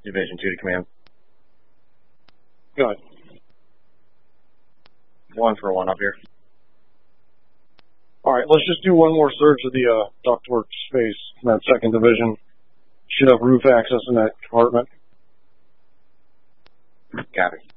Division 2 to command. Go ahead. 1 for 1 up here. All right, let's just do one more search of the ductwork space in that 2nd Division. Should have roof access in that compartment. Copy.